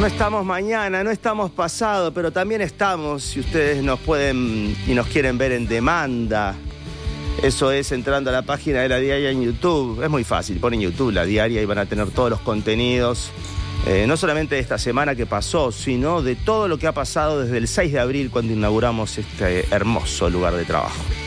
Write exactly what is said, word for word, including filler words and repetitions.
No estamos mañana, no estamos pasado, pero también estamos, si ustedes nos pueden y nos quieren ver en demanda. Eso es entrando a la página de La Diaria en YouTube. Es muy fácil, ponen YouTube La Diaria y van a tener todos los contenidos, eh, no solamente de esta semana que pasó, sino de todo lo que ha pasado desde el seis de abril, cuando inauguramos este hermoso lugar de trabajo.